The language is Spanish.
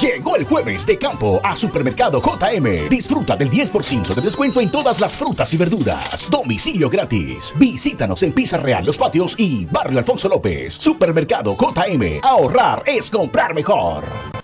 Llegó el jueves de campo a Supermercado JM. Disfruta del 10% de descuento en todas las frutas y verduras. Domicilio gratis. Visítanos en Pizza Real Los Patios y Barrio Alfonso López. Supermercado JM. Ahorrar es comprar mejor.